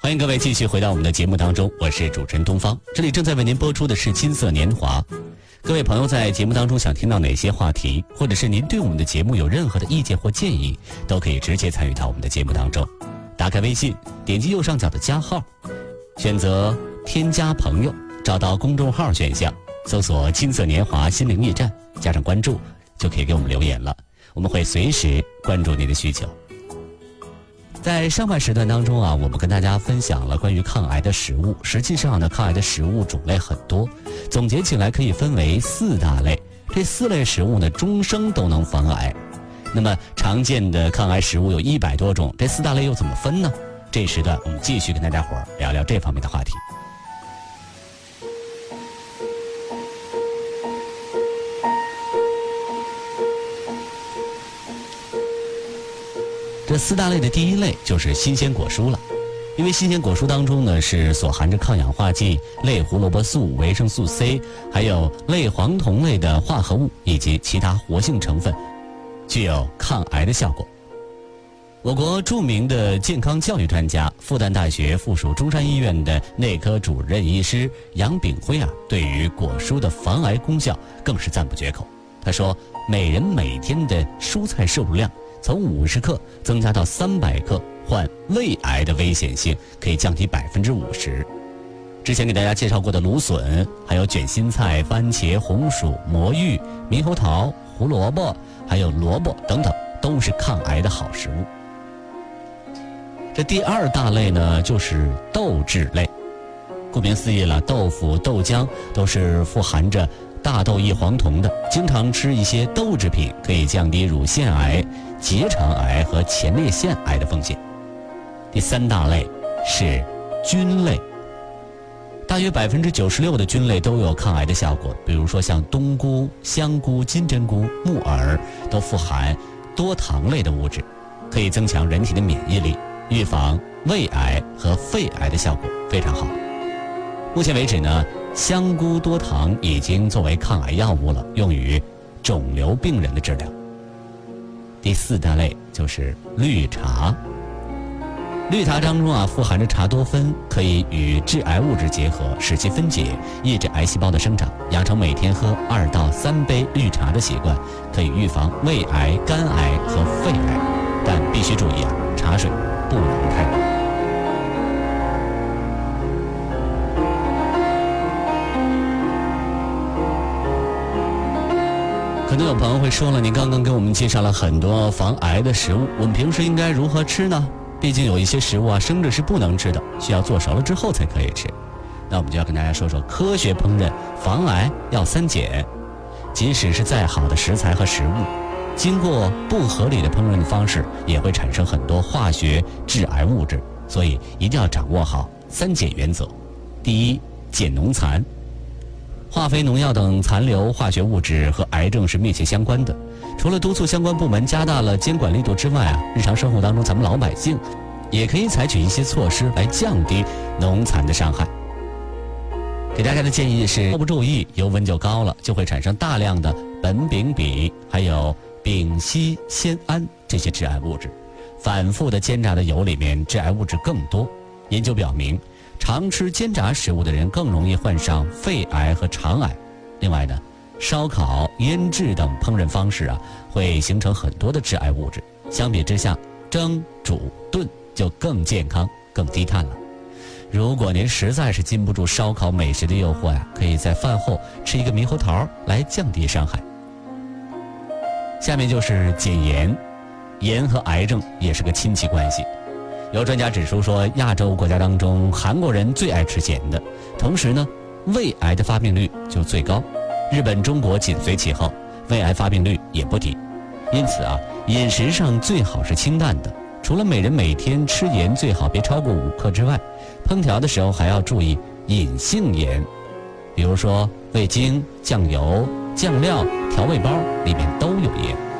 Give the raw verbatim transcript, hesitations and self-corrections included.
欢迎各位继续回到我们的节目当中，我是主持人东方，这里正在为您播出的是金色年华。各位朋友在节目当中想听到哪些话题，或者是您对我们的节目有任何的意见或建议，都可以直接参与到我们的节目当中。打开微信，点击右上角的加号，选择添加朋友，找到公众号选项，搜索金色年华心灵驿站，加上关注，就可以给我们留言了，我们会随时关注您的需求。在上半时段当中啊，我们跟大家分享了关于抗癌的食物。实际上呢，抗癌的食物种类很多，总结起来可以分为四大类。这四类食物呢，终生都能防癌。那么常见的抗癌食物有一百多种，这四大类又怎么分呢？这一时段我们继续跟大家伙儿聊聊这方面的话题。这四大类的第一类就是新鲜果蔬了，因为新鲜果蔬当中呢是所含着抗氧化剂、类胡萝卜素、维生素 C， 还有类黄酮类的化合物以及其他活性成分，具有抗癌的效果。我国著名的健康教育专家、复旦大学附属中山医院的内科主任医师杨炳辉啊，对于果蔬的防癌功效更是赞不绝口。他说，每人每天的蔬菜摄入量从五十克增加到三百克，患胃癌的危险性可以降低百分之五十。之前给大家介绍过的芦笋，还有卷心菜、番茄、红薯、魔芋、猕猴桃、胡萝卜，还有萝卜等等，都是抗癌的好食物。这第二大类呢，就是豆制类。顾名思义了，豆腐、豆浆都是富含着大豆异黄酮的，经常吃一些豆制品可以降低乳腺癌、结肠癌和前列腺癌的风险。第三大类是菌类，大约百分之九十六的菌类都有抗癌的效果，比如说像冬菇、香菇、金针菇、木耳都富含多糖类的物质，可以增强人体的免疫力，预防胃癌和肺癌的效果非常好。目前为止呢，香菇多糖已经作为抗癌药物了，用于肿瘤病人的治疗。第四大类就是绿茶。绿茶当中啊，富含着茶多酚，可以与致癌物质结合，使其分解，抑制癌细胞的生长。养成每天喝二到三杯绿茶的习惯，可以预防胃癌、肝癌和肺癌。但必须注意啊，茶水不能太浓。可能有朋友会说了，您刚刚给我们介绍了很多防癌的食物，我们平时应该如何吃呢？毕竟有一些食物啊，生着是不能吃的，需要做熟了之后才可以吃。那我们就要跟大家说说科学烹饪防癌要三减。即使是再好的食材和食物，经过不合理的烹饪的方式，也会产生很多化学致癌物质，所以一定要掌握好三减原则。第一，减农残。化肥、农药等残留化学物质和癌症是密切相关的。除了督促相关部门加大了监管力度之外啊，日常生活当中咱们老百姓也可以采取一些措施来降低农残的伤害。给大家的建议是，稍不注意，油温就高了，就会产生大量的苯丙芘还有丙烯酰胺这些致癌物质。反复的煎炸的油里面致癌物质更多。研究表明，常吃煎炸食物的人更容易患上肺癌和肠癌。另外呢，烧烤、腌制等烹饪方式啊，会形成很多的致癌物质。相比之下，蒸、煮、炖就更健康、更低碳了。如果您实在是禁不住烧烤美食的诱惑呀、啊，可以在饭后吃一个猕猴桃来降低伤害。下面就是减盐，盐和癌症也是个亲戚关系。有专家指出说，亚洲国家当中，韩国人最爱吃咸的，同时呢，胃癌的发病率就最高。日本、中国紧随其后，胃癌发病率也不低。因此啊，饮食上最好是清淡的，除了每人每天吃盐最好别超过五克之外，烹调的时候还要注意隐性盐，比如说味精、酱油、酱料、调味包里面都有盐。